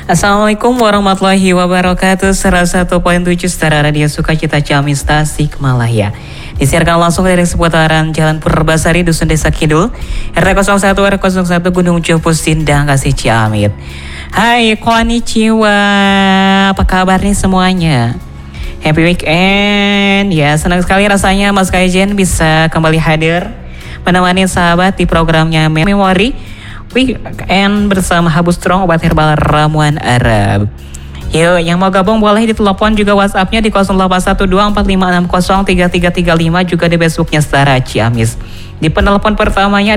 Assalamualaikum warahmatullahi wabarakatuh. 101.7 Setara Radio Sukacita Ciamis Tasikmalaya. Disiarkan langsung dari seputaran Jalan Purbasari, Dusun Desa Kidul, RT 01 RW 01 Gunung Cupu Sindang, Kasih Ciamit. Hai, konnichiwa. Apa kabar nih semuanya? Happy weekend. Ya, senang sekali rasanya Mas Kaijen bisa kembali hadir menemani sahabat di programnya Memori Weekend bersama Habu Strong, obat herbal ramuan Arab. Yuk, yang mau gabung boleh ditelepon juga WhatsApp-nya di 081245603335, juga di Facebooknya Setara Ciamis. Di penelepon pertamanya